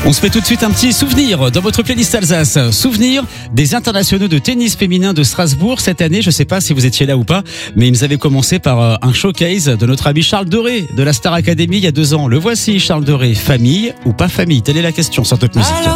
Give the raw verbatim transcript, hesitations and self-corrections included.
On se fait tout de suite un petit souvenir dans votre playlist Alsace. Souvenir des internationaux de tennis féminin de Strasbourg cette année. Je ne sais pas si vous étiez là ou pas, mais ils avaient commencé par un showcase de notre ami Charles Doré de la Star Academy il y a deux ans. Le voici, Charles Doré. Famille ou pas famille? Telle est la question sur Top Music.